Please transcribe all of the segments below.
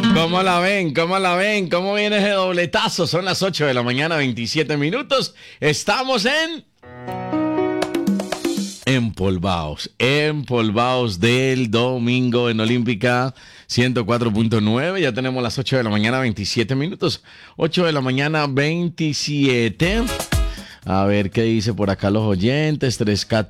¿Cómo la ven? ¿Cómo la ven? ¿Cómo viene ese dobletazo? Son las 8 de la mañana, 27 minutos. Estamos en... Empolvaos del domingo en Olímpica 104.9. Ya tenemos las 8 de la mañana, 27 minutos. 8 de la mañana, 27. A ver qué dice por acá los oyentes.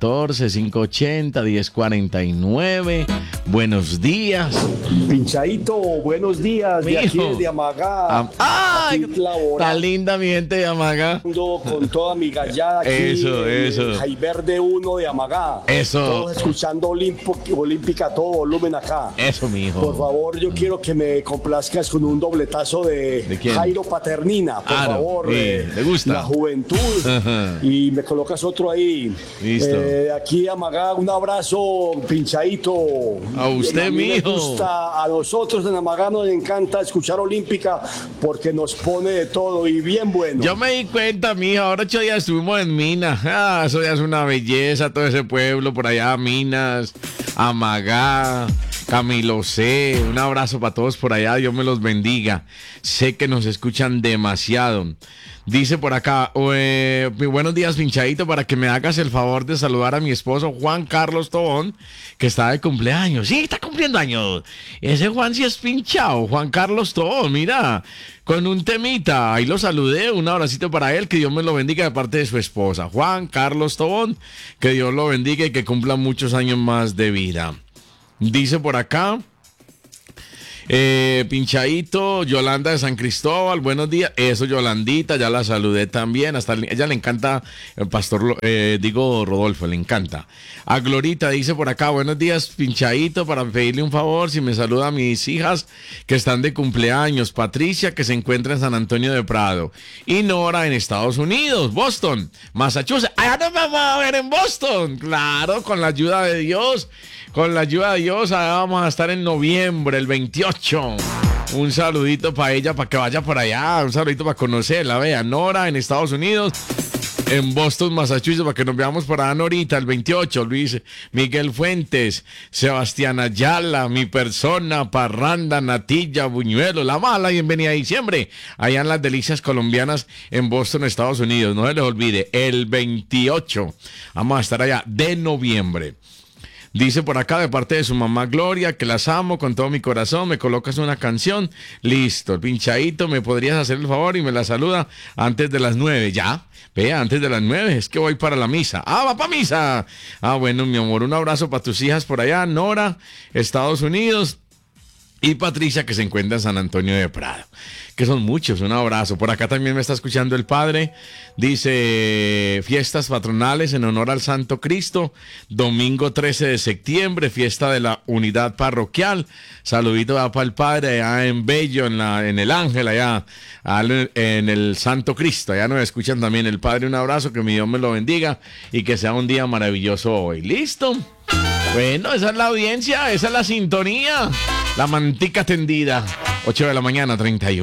314-580-1049. Buenos días. Pinchadito, buenos días. De aquí desde Amagá. ¡Ay! Tan linda mi gente de Amagá. Con toda mi gallada aquí. Eso. Jaiverde 1 de Amagá. Eso. Todos escuchando Olímpica a todo volumen acá. Eso, mijo. Por favor, yo quiero que me complazcas con un dobletazo de Jairo Paternina. Por favor. Sí, ¿le gusta? La juventud. Y me colocas otro ahí. Listo. Aquí Amagá, un abrazo, pinchadito. A usted, mijo. A nosotros en Amagá nos encanta escuchar Olímpica porque nos pone de todo y bien bueno. Yo me di cuenta, mijo, ahora 8 días estuvimos en Minas. Eso ya es una belleza, todo ese pueblo por allá, Minas, Amagá, Camilo C. Un abrazo para todos por allá, Dios me los bendiga. Sé que nos escuchan demasiado. Dice por acá, buenos días, pinchadito, para que me hagas el favor de saludar a mi esposo Juan Carlos Tobón, que está de cumpleaños. Sí, está cumpliendo años. Ese Juan sí es pinchado, Juan Carlos Tobón, mira, con un temita. Ahí lo saludé, un abracito para él, que Dios me lo bendiga de parte de su esposa, Juan Carlos Tobón, que Dios lo bendiga y que cumpla muchos años más de vida. Dice por acá... pinchadito, Yolanda de San Cristóbal, buenos días. Eso, Yolandita, ya la saludé también. Hasta ella le encanta el pastor, Rodolfo, le encanta. A Glorita dice por acá, buenos días, pinchadito, para pedirle un favor, si me saluda a mis hijas que están de cumpleaños. Patricia, que se encuentra en San Antonio de Prado, y Nora en Estados Unidos, Boston, Massachusetts. Allá nos vamos a ver en Boston, claro, con la ayuda de Dios. Con la ayuda de Dios, allá vamos a estar en noviembre, el 28. Un saludito para ella, para que vaya por allá. Un saludito para conocerla, vea. Nora en Estados Unidos, en Boston, Massachusetts, para que nos veamos por allá, Norita, el 28. Luis Miguel Fuentes, Sebastián Ayala, mi persona, Parranda, Natilla, Buñuelo, La Mala, bienvenida a diciembre. Allá en las Delicias Colombianas, en Boston, Estados Unidos. No se les olvide, el 28. Vamos a estar allá de noviembre. Dice por acá de parte de su mamá Gloria, que las amo con todo mi corazón, me colocas una canción, listo, el pinchadito, me podrías hacer el favor y me la saluda antes de las 9, ya, vea, antes de las 9, es que voy para la misa, va para misa, bueno, mi amor, un abrazo para tus hijas por allá, Nora, Estados Unidos, y Patricia, que se encuentra en San Antonio de Prado, que son muchos, un abrazo. Por acá también me está escuchando el padre, dice, fiestas patronales en honor al Santo Cristo, domingo 13 de septiembre, fiesta de la unidad parroquial. Saludito para el padre allá en Bello, en el Ángel, allá en el Santo Cristo, allá nos escuchan también el padre, un abrazo, que mi Dios me lo bendiga y que sea un día maravilloso hoy. ¿Listo? Bueno, esa es la audiencia, esa es la sintonía, la mantica tendida, 8 de la mañana, 31.